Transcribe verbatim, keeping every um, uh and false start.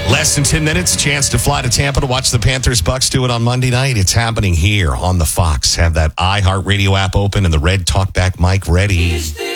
Less than ten minutes, chance to fly to Tampa to watch the Panthers Bucks do it on Monday night. It's happening here on the Fox. Have that iHeartRadio app open and the Red Talkback mic ready.